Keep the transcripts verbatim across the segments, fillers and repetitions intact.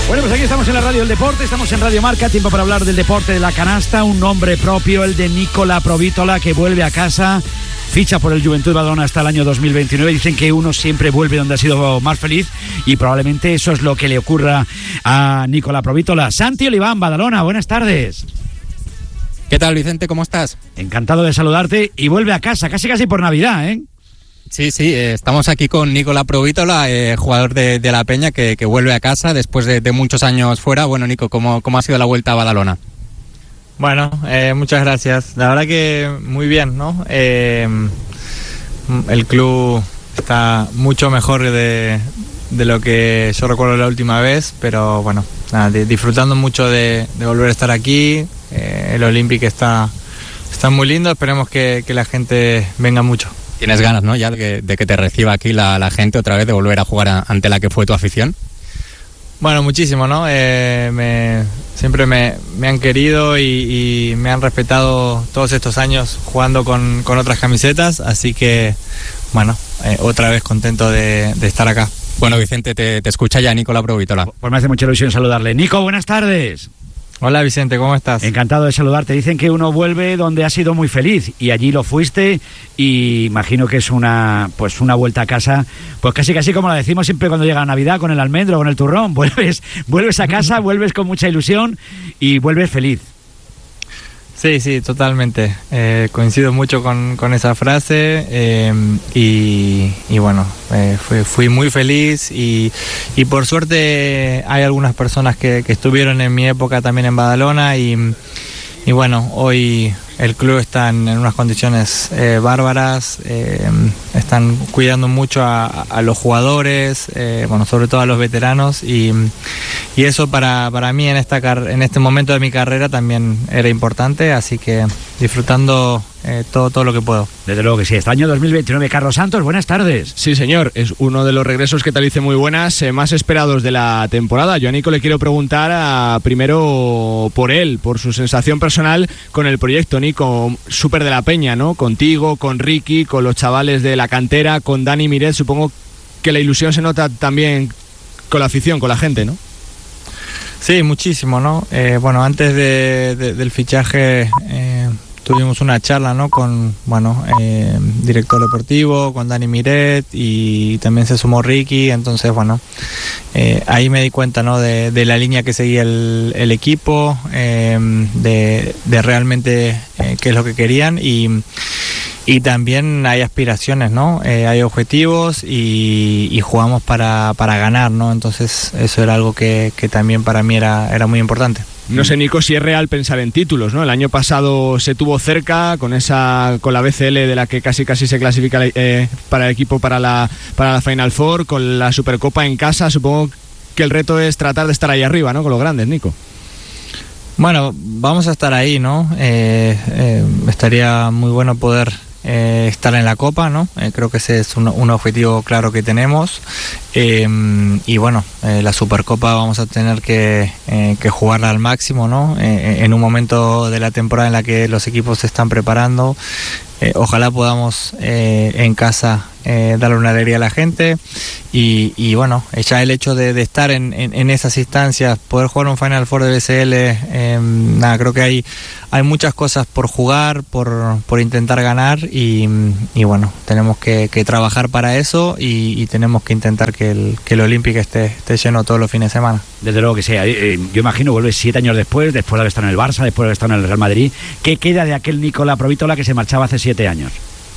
Bueno, pues aquí estamos en la Radio del Deporte, estamos en Radio Marca, tiempo para hablar del deporte de la canasta, un nombre propio, el de Nicola Provítola, que vuelve a casa, ficha por el Juventud Badalona hasta el año dos mil veintinueve. Dicen que uno siempre vuelve donde ha sido más feliz y probablemente eso es lo que le ocurra a Nicola Provítola. Santi Oliván, Badalona, buenas tardes. ¿Qué tal, Vicente? ¿Cómo estás? Encantado de saludarte y vuelve a casa, casi casi por Navidad, ¿eh? Sí, sí, eh, estamos aquí con Nicola Provítola, eh, jugador de, de La Peña, que, que vuelve a casa después de, de muchos años fuera. Bueno, Nico, ¿cómo, cómo ha sido la vuelta a Badalona? Bueno, eh, muchas gracias. La verdad que muy bien, ¿no? Eh, el club está mucho mejor de, de lo que yo recuerdo la última vez, pero bueno, nada, de, disfrutando mucho de, de volver a estar aquí. Eh, el Olympic está, está muy lindo, esperemos que, que la gente venga mucho. ¿Tienes ganas, no, ya de que, de que te reciba aquí la, la gente otra vez, de volver a jugar a, ante la que fue tu afición? Bueno, muchísimo, ¿no? Eh, me, siempre me, me han querido y, y me han respetado todos estos años jugando con, con otras camisetas, así que, bueno, eh, otra vez contento de, de estar acá. Bueno, Vicente, te, te escucha ya Nicola Provítola. Pues me hace mucha ilusión saludarle. Nico, buenas tardes. Hola Vicente, ¿cómo estás? Encantado de saludarte. Dicen que uno vuelve donde ha sido muy feliz y allí lo fuiste y imagino que es una pues una vuelta a casa, pues casi casi como la decimos siempre cuando llega Navidad, con el almendro, con el turrón. Vuelves, vuelves a casa, vuelves con mucha ilusión y vuelves feliz. Sí, sí, totalmente. Eh, coincido mucho con, con esa frase eh, y, y bueno, eh, fui, fui muy feliz y, y por suerte hay algunas personas que, que estuvieron en mi época también en Badalona y, y bueno, hoy el club está en, en unas condiciones eh, bárbaras, eh, están cuidando mucho a, a los jugadores, eh, bueno, sobre todo a los veteranos y, y eso para, para mí en, esta car- en este momento de mi carrera también era importante, así que disfrutando eh, todo, todo lo que puedo. Desde luego que sí. Este año dos mil veintinueve, Carlos Santos, buenas tardes. Sí, señor, es uno de los regresos que tal dice muy buenas, eh, más esperados de la temporada. Yo a Nico le quiero preguntar a, primero por él, por su sensación personal con el proyecto, Nico, súper de La Peña, ¿no? Contigo, con Ricky, con los chavales de la cantera, con Dani Miret. Supongo que la ilusión se nota también con la afición, con la gente, ¿no? Sí, muchísimo, ¿no? Eh, bueno, antes de, de, del fichaje eh, tuvimos una charla, ¿no? Con, bueno, eh, director deportivo, con Dani Miret y también se sumó Ricky, entonces, bueno, eh, ahí me di cuenta, ¿no? De, de la línea que seguía el, el equipo, eh, de, de realmente eh, qué es lo que querían y... Y también hay aspiraciones, ¿no? Eh, hay objetivos y, y jugamos para, para ganar, ¿no? Entonces eso era algo que, que también para mí era, era muy importante. No sé, Nico, si es real pensar en títulos, ¿no? El año pasado se tuvo cerca con esa con la B C L de la que casi casi se clasifica eh, para el equipo para la, para la Final Four, con la Supercopa en casa. Supongo que el reto es tratar de estar ahí arriba, ¿no? Con los grandes, Nico. Bueno, vamos a estar ahí, ¿no? Eh, eh, estaría muy bueno poder... Eh, estar en la Copa, ¿no? Eh, creo que ese es un, un objetivo claro que tenemos eh, y bueno, eh, la Supercopa vamos a tener que, eh, que jugarla al máximo, ¿no? Eh, en un momento de la temporada en la que los equipos se están preparando, eh, ojalá podamos eh, en casa eh, darle una alegría a la gente y, y bueno, ya el hecho de, de estar en, en, en esas instancias, poder jugar un Final Four de B C L, eh, nada, creo que hay, hay muchas cosas por jugar, por, por intentar ganar y, y bueno, tenemos que, que trabajar para eso y, y tenemos que intentar que el, que el Olympic esté, esté lleno todos los fines de semana. Desde luego que sí. Eh, yo imagino, vuelves siete años después, después de haber estado en el Barça, después de haber estado en el Real Madrid. ¿Qué queda de aquel Nicola Provítola que se marchaba hace siete años?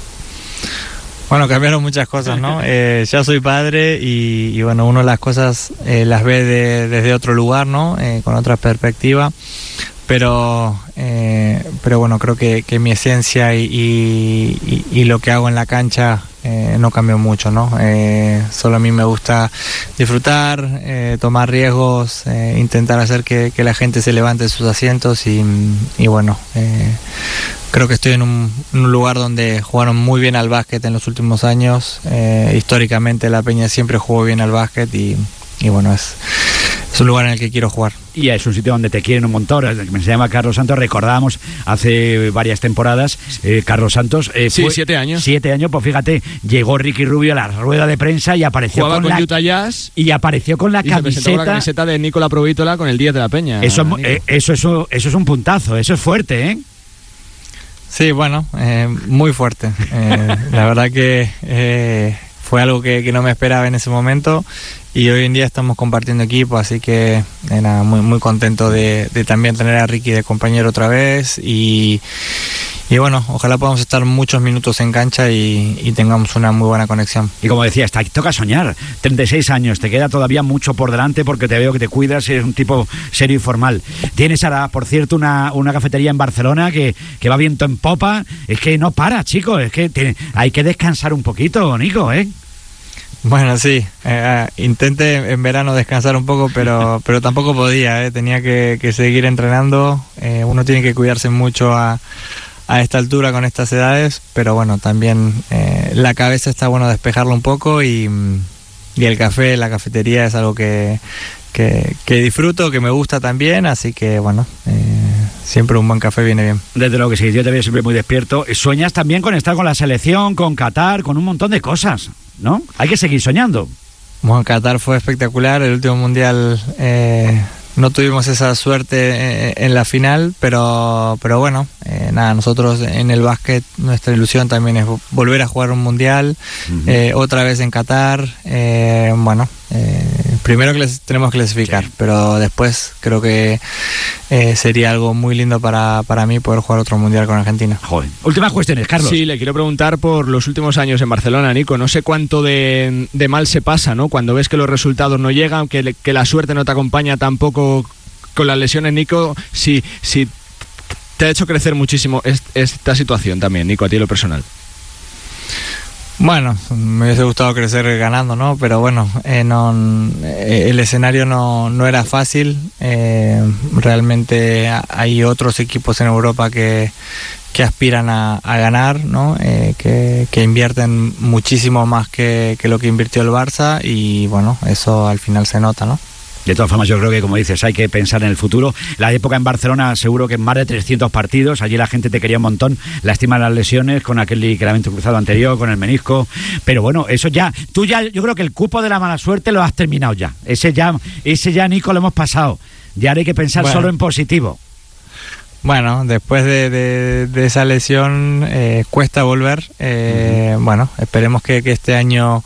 Bueno, cambiaron muchas cosas, ¿no? Eh, ya soy padre y, y bueno, uno las cosas eh, las ve de, desde otro lugar, ¿no? Eh, con otra perspectiva. Pero, eh, pero bueno, creo que, que mi esencia y, y, y lo que hago en la cancha eh, no cambió mucho, ¿no? Eh, solo a mí me gusta disfrutar, eh, tomar riesgos, eh, intentar hacer que, que la gente se levante de sus asientos y, y bueno, eh, creo que estoy en un, en un lugar donde jugaron muy bien al básquet en los últimos años. Eh, históricamente La Peña siempre jugó bien al básquet y, y bueno, es... Es es un lugar en el que quiero jugar. Y es un sitio donde te quieren un montón. Se llama Carlos Santos. Recordábamos hace varias temporadas, eh, Carlos Santos. Eh, sí, fue, siete años. Siete años, pues fíjate, llegó Ricky Rubio a la rueda de prensa y apareció Jugaba con, con la, Utah Jazz y apareció con la y camiseta. se presentó con la camiseta de Nicola Provítola con el diez de la Peña. Eso, eh, eso, eso, eso es un puntazo, eso es fuerte, ¿eh? Sí, bueno, eh, muy fuerte. Eh, la verdad que eh, fue algo que, que no me esperaba en ese momento. Y hoy en día estamos compartiendo equipo, así que eh, nada, muy, muy contento de, de también tener a Ricky de compañero otra vez y, y bueno, ojalá podamos estar muchos minutos en cancha y, y tengamos una muy buena conexión. Y como decía, te toca soñar, treinta y seis años, te queda todavía mucho por delante porque te veo que te cuidas, eres un tipo serio y formal. Tienes ahora, por cierto, una, una cafetería en Barcelona que, que va viento en popa, es que no para, chicos, es que tiene, hay que descansar un poquito, Nico, ¿eh? Bueno, sí, eh, intenté en verano descansar un poco, pero pero tampoco podía, eh, tenía que, que seguir entrenando, eh, uno tiene que cuidarse mucho a, a esta altura con estas edades, pero bueno, también eh, la cabeza está bueno despejarlo un poco y, y el café, la cafetería es algo que, que, que disfruto, que me gusta también, así que bueno, eh, siempre un buen café viene bien. Desde luego que sí, yo te veo siempre muy despierto. Sueñas también con estar con la selección, con Qatar, con un montón de cosas, ¿no? Hay que seguir soñando. Bueno, Qatar fue espectacular, el último mundial eh, no tuvimos esa suerte en la final, pero pero bueno, eh, nada, nosotros en el básquet nuestra ilusión también es volver a jugar un mundial, uh-huh. eh, otra vez en Qatar, eh, bueno, eh, primero que les tenemos que clasificar, sí. Pero después creo que eh, sería algo muy lindo para, para mí poder jugar otro mundial con Argentina. Joder. Últimas cuestiones, Carlos. Sí, le quiero preguntar por los últimos años en Barcelona, Nico. No sé cuánto de, de mal se pasa, ¿no? Cuando ves que los resultados no llegan, que, que la suerte no te acompaña tampoco con las lesiones, Nico. Si, si te ha hecho crecer muchísimo esta situación también, Nico, a ti en lo personal. Bueno, me hubiese gustado crecer ganando, ¿no? Pero bueno, eh, no, eh, el escenario no, no era fácil. Eh, realmente hay otros equipos en Europa que, que aspiran a, a ganar, ¿no? Eh, que, que invierten muchísimo más que, que lo que invirtió el Barça y bueno, eso al final se nota, ¿no? De todas formas, yo creo que, como dices, hay que pensar en el futuro. La época en Barcelona, seguro que en más de trescientos partidos, allí la gente te quería un montón, lástima las lesiones con aquel ligamento cruzado anterior, con el menisco, pero bueno, eso ya, tú ya, yo creo que el cupo de la mala suerte lo has terminado ya, ese ya, ese ya, Nico, lo hemos pasado, ya ahora hay que pensar bueno. solo en positivo. Bueno, después de, de, de esa lesión eh, cuesta volver, eh, uh-huh. bueno, esperemos que, que este año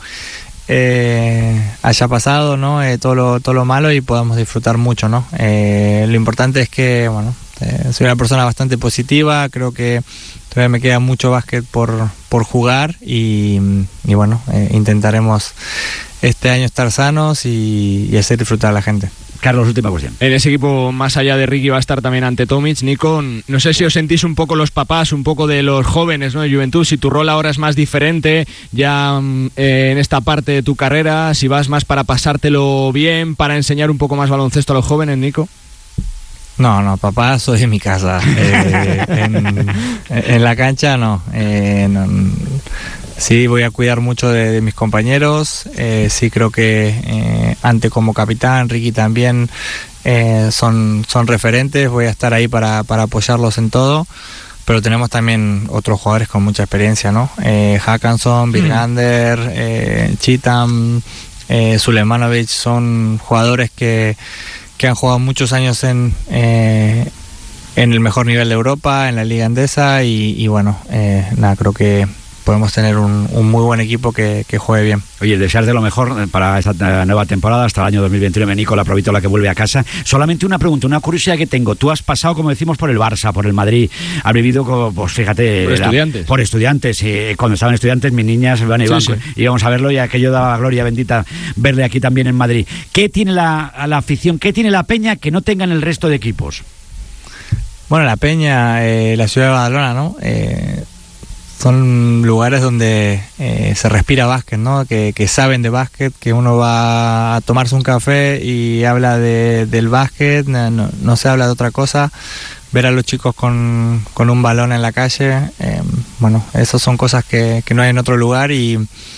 Eh, haya pasado, ¿no? Eh, todo lo todo lo malo y podamos disfrutar mucho, ¿no? Eh, lo importante es que, bueno, eh, soy una persona bastante positiva, creo que todavía me queda mucho básquet por por jugar y, y bueno, eh, intentaremos este año estar sanos y, y hacer disfrutar a la gente. Carlos, última cuestión. En ese equipo, más allá de Ricky, va a estar también ante Tomic. Nico, no sé si os sentís un poco los papás, un poco de los jóvenes, ¿no? De Juventud, si tu rol ahora es más diferente ya eh, en esta parte de tu carrera, si vas más para pasártelo bien, para enseñar un poco más baloncesto a los jóvenes, Nico. No, no, papá, soy de mi casa. Eh, en, en la cancha no. Eh, no Sí, voy a cuidar mucho de, de mis compañeros, eh, sí creo que eh, Ante como capitán, Ricky también eh, son, son referentes, voy a estar ahí para, para apoyarlos en todo, pero tenemos también otros jugadores con mucha experiencia, ¿no? Eh, Hackanson, Birgander, mm. eh, Chitam, eh, Sulemanovic, son jugadores que, que han jugado muchos años en... Eh, en el mejor nivel de Europa, en la Liga Endesa y, y bueno, eh, nada, creo que podemos tener un, un muy buen equipo que, que juegue bien. Oye, desear de lo mejor para esta nueva temporada hasta el año dos mil veintiuno. Nicola Provítola, que vuelve a casa. Solamente una pregunta, una curiosidad que tengo. Tú has pasado, como decimos, por el Barça, por el Madrid. Has vivido, pues fíjate... Por la, estudiantes. Por estudiantes. Eh, cuando estaban estudiantes, mis niñas iban, iban, sí, sí. íbamos a verlo y aquello daba gloria bendita verle aquí también en Madrid. ¿Qué tiene la, la afición, qué tiene la Peña que no tengan el resto de equipos? Bueno, la Peña, eh, la ciudad de Badalona, ¿no? Eh, son lugares donde eh, se respira básquet, ¿no? Que, que saben de básquet, que uno va a tomarse un café y habla de, del básquet, no, no se habla de otra cosa. Ver a los chicos con, con un balón en la calle, eh, bueno, esas son cosas que, que no hay en otro lugar y,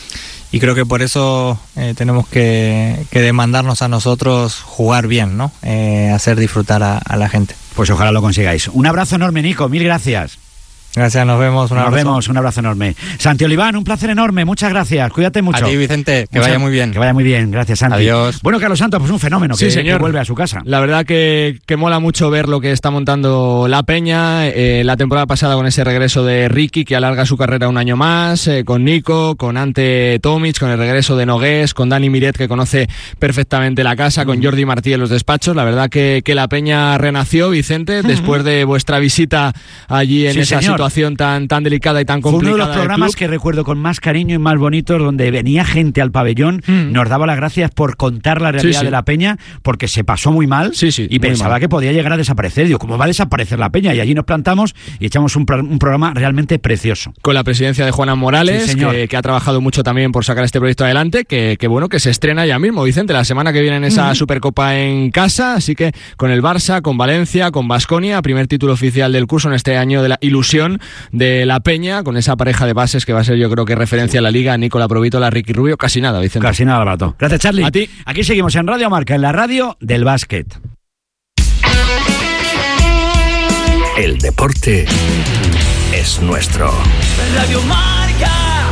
y creo que por eso eh, tenemos que, que demandarnos a nosotros jugar bien, ¿no? Eh, hacer disfrutar a, a la gente. Pues ojalá lo consigáis. Un abrazo enorme, Nico, mil gracias. Gracias, nos vemos. Un nos abrazo. vemos, un abrazo enorme. Santi Oliván, un placer enorme, muchas gracias, cuídate mucho. A ti, Vicente, que Mucha, vaya muy bien. Que vaya muy bien, gracias, Santi. Adiós. Bueno, Carlos Santos, pues un fenómeno sí, que, señor. que vuelve a su casa. La verdad que, que mola mucho ver lo que está montando la Peña, eh, la temporada pasada con ese regreso de Ricky, que alarga su carrera un año más, eh, con Nico, con Ante Tomic, con el regreso de Nogués, con Dani Miret, que conoce perfectamente la casa, con Jordi Martí en los despachos. La verdad que, que la Peña renació, Vicente, después de vuestra visita allí en Sí, esa señor. situación tan, tan delicada y tan Fue complicada. uno de los programas del club. que recuerdo con más cariño y más bonitos, donde venía gente al pabellón, Mm. nos daba las gracias por contar la realidad Sí, sí. de la Peña, porque se pasó muy mal Sí, sí, y muy pensaba mal. que podía llegar a desaparecer. Digo, ¿cómo va a desaparecer la Peña? Y allí nos plantamos y echamos un, pro- un programa realmente precioso. Con la presidencia de Juana Morales, Sí, señor. que, que ha trabajado mucho también por sacar este proyecto adelante, que, que bueno, que se estrena ya mismo, Vicente, la semana que viene en esa Mm. Supercopa en casa, así que con el Barça, con Valencia, con Baskonia, primer título oficial del curso en este año de la ilusión de la Peña, con esa pareja de bases que va a ser, yo creo que referencia a la Liga, Nicola Provítola, Ricky Rubio, casi nada, Vicente. Casi nada barato. Gracias, Charlie. A ti. Aquí seguimos en Radio Marca, en la radio del básquet. El deporte es nuestro. Radio Marca.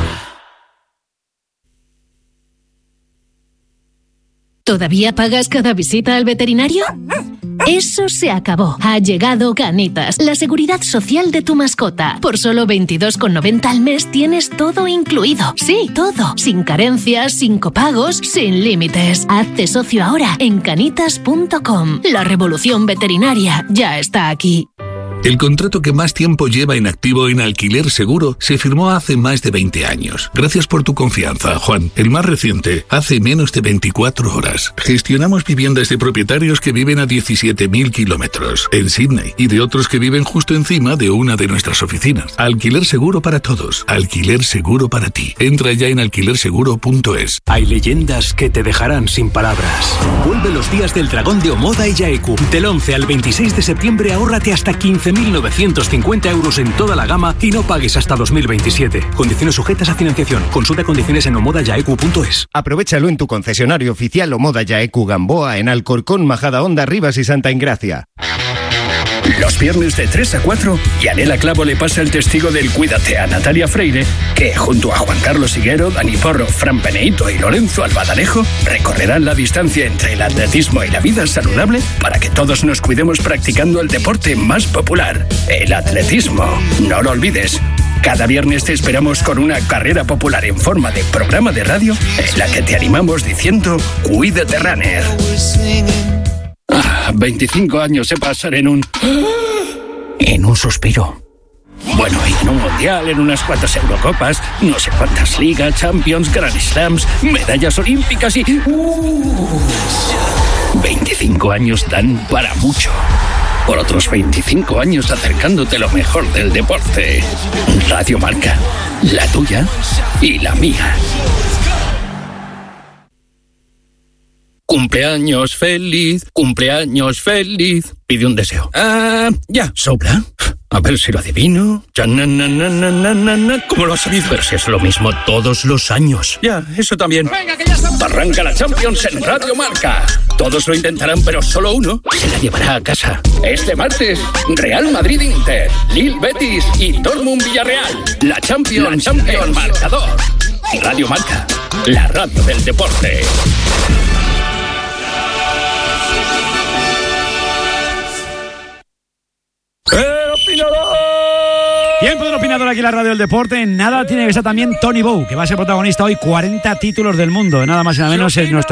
¿Todavía pagas cada visita al veterinario? Eso se acabó. Ha llegado Canitas, la seguridad social de tu mascota. Por solo veintidós con noventa al mes tienes todo incluido. Sí, todo. Sin carencias, sin copagos, sin límites. Hazte socio ahora en canitas punto com. La revolución veterinaria ya está aquí. El contrato que más tiempo lleva en activo en Alquiler Seguro se firmó hace más de veinte años. Gracias por tu confianza, Juan. El más reciente, hace menos de veinticuatro horas. Gestionamos viviendas de propietarios que viven a diecisiete mil kilómetros en Sydney y de otros que viven justo encima de una de nuestras oficinas. Alquiler Seguro para todos. Alquiler Seguro para ti. Entra ya en alquiler seguro punto es. Hay leyendas que te dejarán sin palabras. Vuelve los días del dragón de Omoda y Yaeku. Del once al veintiséis de septiembre ahórrate hasta quince mil novecientos cincuenta euros en toda la gama y no pagues hasta dos mil veintisiete. Condiciones sujetas a financiación. Consulta condiciones en omoda yaeku punto es. Aprovéchalo en tu concesionario oficial Omoda Yaeku Gamboa en Alcorcón, Majadahonda, Rivas y Santa Engracia. Los viernes de tres a cuatro, Yanela Clavo le pasa el testigo del Cuídate a Natalia Freire, que junto a Juan Carlos Higuero, Dani Porro, Fran Peneito y Lorenzo Albadalejo recorrerán la distancia entre el atletismo y la vida saludable para que todos nos cuidemos practicando el deporte más popular, el atletismo. No lo olvides. Cada viernes te esperamos con una carrera popular en forma de programa de radio en la que te animamos diciendo Cuídate Runner. Ah, veinticinco años se pasan en un... en un suspiro. Bueno, y en un mundial, en unas cuantas Eurocopas, no sé cuántas ligas, Champions, Grand Slams, medallas olímpicas y... Uh, veinticinco años dan para mucho. Por otros veinticinco años acercándote lo mejor del deporte. Radio Marca, la tuya y la mía. Cumpleaños feliz, cumpleaños feliz. Pide un deseo. Ah, ya, sopla. A ver si lo adivino. Chanananananana. ¿Cómo lo has sabido? Pero si es lo mismo todos los años. Ya, eso también. Venga, que ya estamos. Arranca la Champions en Radio Marca. Todos lo intentarán, pero solo uno se la llevará a casa. Este martes, Real Madrid-Inter, Lille Betis y Dortmund Villarreal. La Champions, la Champions marcador. Radio Marca, la radio del deporte. ¡El opinador! Tiempo del opinador aquí en la radio del deporte. Nada tiene que ser también Tony Bow, que va a ser protagonista hoy. cuarenta títulos del mundo, nada más y nada menos es nuestro